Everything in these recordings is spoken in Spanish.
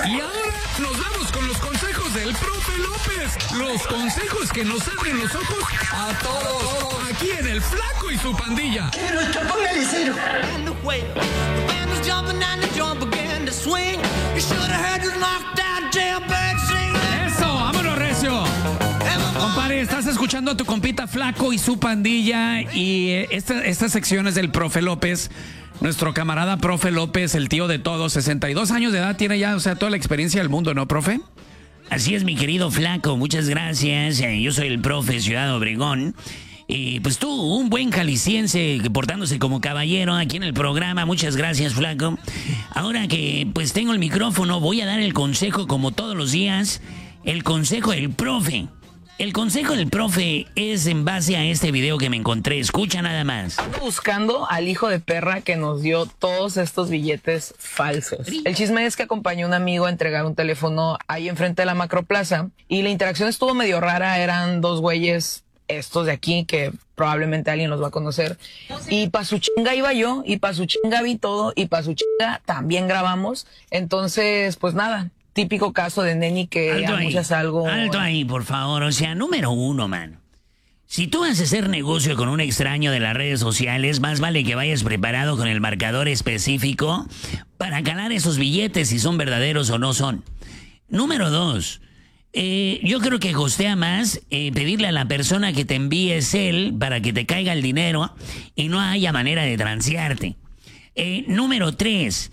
Y ahora nos vamos con los consejos del profe López. Los consejos que nos abren los ojos a todos. Aquí en El Flaco y su Pandilla. Póngale cero. ¡Eso! ¡Vámonos, recio! Compadre, estás escuchando a tu compita Flaco y su Pandilla. Y esta sección es del profe López. Nuestro camarada profe López, el tío de todos, 62 años de edad tiene ya, o sea, toda la experiencia del mundo, ¿no, profe? Así es, mi querido Flaco, muchas gracias. Yo soy el profe Ciudad Obregón. Y pues tú, un buen jalisciense portándose como caballero aquí en el programa. Muchas gracias, Flaco. Ahora que pues tengo el micrófono, voy a dar el consejo como todos los días. El consejo del profe. El consejo del profe es en base a este video que me encontré. Escucha nada más. Buscando al hijo de perra que nos dio todos estos billetes falsos. El chisme es que acompañó a un amigo a entregar un teléfono ahí enfrente de la Macroplaza y la interacción estuvo medio rara. Eran dos güeyes, estos de aquí, que probablemente alguien los va a conocer. Y pa' su chinga iba yo, y pa' su chinga vi todo, y pa' su chinga también grabamos. Entonces, pues nada. Típico caso de neni que anuncias algo. Alto ahí, por favor. O sea, número uno, mano. Si tú vas a hacer negocio con un extraño de las redes sociales, más vale que vayas preparado con el marcador específico para calar esos billetes si son verdaderos o no son. Número dos, yo creo que costea más pedirle a la persona que te envíe él para que te caiga el dinero y no haya manera de transearte. Número tres,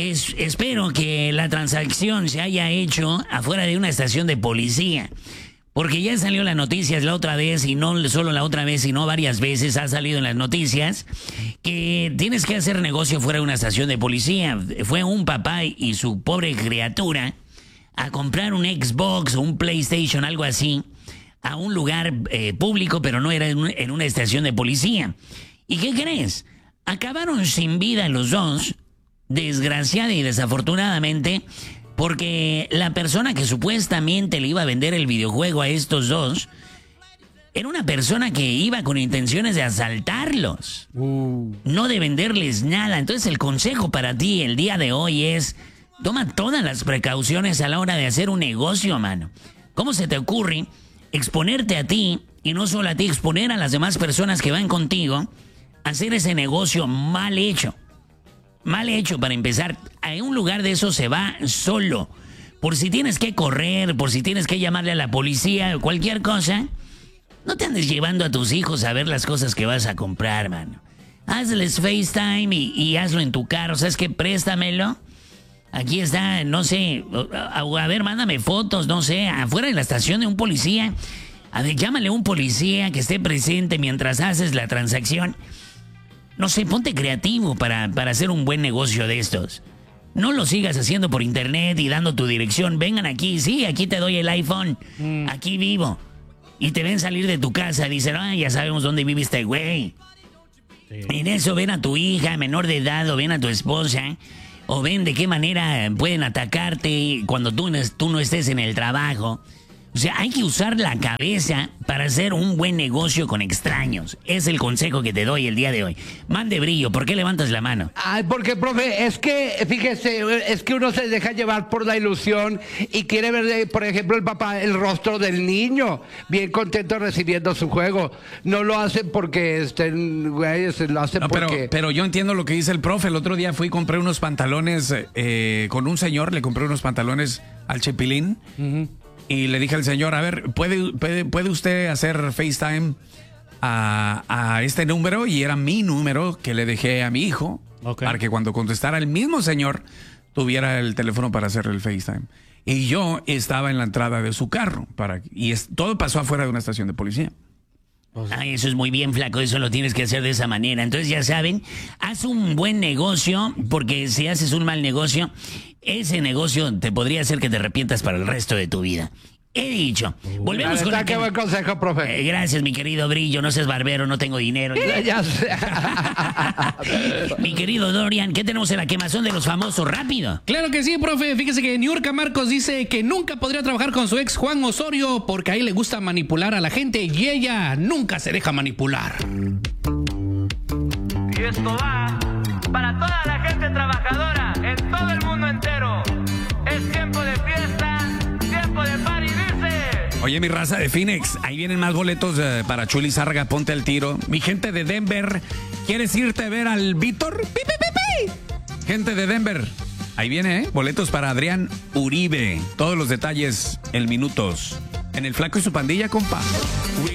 espero que la transacción se haya hecho afuera de una estación de policía. Porque ya salió las noticias la otra vez, y no solo la otra vez, sino varias veces ha salido en las noticias que tienes que hacer negocio fuera de una estación de policía. Fue un papá y su pobre criatura a comprar un Xbox o un PlayStation, algo así, a un lugar público, pero no era en una estación de policía. ¿Y qué crees? Acabaron sin vida los dos, desgraciada y desafortunadamente, porque la persona que supuestamente le iba a vender el videojuego a estos dos era una persona que iba con intenciones de asaltarlos, no de venderles nada. Entonces el consejo para ti el día de hoy es: toma todas las precauciones a la hora de hacer un negocio, mano. ¿Cómo se te ocurre exponerte a ti, y no solo a ti, exponer a las demás personas que van contigo a hacer ese negocio mal hecho? Mal hecho, para empezar. A un lugar de eso se va solo. Por si tienes que correr, por si tienes que llamarle a la policía o cualquier cosa, no te andes llevando a tus hijos a ver las cosas que vas a comprar, mano. Hazles FaceTime y hazlo en tu carro. ¿Sabes qué? Préstamelo. Aquí está, no sé, a ver, mándame fotos, no sé, afuera de la estación de un policía. A ver, llámale a un policía que esté presente mientras haces la transacción. No sé, ponte creativo para hacer un buen negocio de estos. No lo sigas haciendo por internet y dando tu dirección. Vengan aquí, sí, aquí te doy el iPhone. Aquí vivo. Y te ven salir de tu casa. Dicen, ya sabemos dónde vive este güey. Sí. En eso ven a tu hija menor de edad, o ven a tu esposa, o ven de qué manera pueden atacarte cuando tú no estés en el trabajo. O sea, hay que usar la cabeza para hacer un buen negocio con extraños. Es el consejo que te doy el día de hoy. Mande Brillo, ¿por qué levantas la mano? Ay, porque, profe, es que, fíjese, es que uno se deja llevar por la ilusión y quiere ver, por ejemplo, el papá, el rostro del niño, bien contento recibiendo su juego. No lo hacen porque güey, lo hacen porque... Pero yo entiendo lo que dice el profe. El otro día fui y compré unos pantalones con un señor, le compré unos pantalones al Chepilín. Y le dije al señor, a ver, ¿puede usted hacer FaceTime a este número? Y era mi número que le dejé a mi hijo, para que cuando contestara el mismo señor tuviera el teléfono para hacer el FaceTime. Y yo estaba en la entrada de su carro, todo pasó afuera de una estación de policía. Ay, eso es muy bien, Flaco, eso lo tienes que hacer de esa manera. Entonces, ya saben, haz un buen negocio, porque si haces un mal negocio, ese negocio te podría hacer que te arrepientas para el resto de tu vida. He dicho. Volvemos con qué buen consejo, profe. Gracias, mi querido Brillo. No seas barbero, no tengo dinero. Ya sé. Mi querido Dorian, ¿qué tenemos en la quemazón de los famosos? Rápido. Claro que sí, profe. Fíjese que Niurka Marcos dice que nunca podría trabajar con su ex Juan Osorio porque a él le gusta manipular a la gente y ella nunca se deja manipular. Y esto va para toda la gente trabajadora en todo el mundo entero. Es tiempo de Oye, mi raza de Phoenix, ahí vienen más boletos para Chuli Zárraga, ponte al tiro. Mi gente de Denver, ¿quieres irte a ver al Víctor? ¡Pi, pi, pi, pi! Gente de Denver, ahí viene, boletos para Adrián Uribe. Todos los detalles en minutos. En el Flaco y su pandilla, compa.